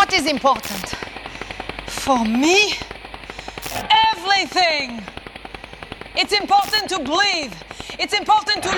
What is important? For me, everything. It's important to breathe. It's important to